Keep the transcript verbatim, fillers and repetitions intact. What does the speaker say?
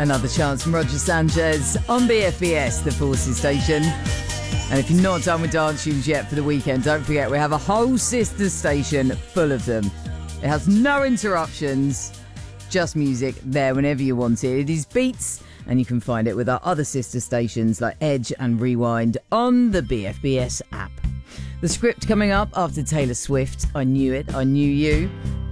Another chance from Roger Sanchez on B F B S, the Forces station. And if you're not done with dance tunes yet for the weekend, don't forget we have a whole sister station full of them. It has no interruptions, just music there whenever you want it. It is Beats, and you can find it with our other sister stations like Edge and Rewind on the B F B S app. The script coming up after Taylor Swift, I Knew It, I Knew You.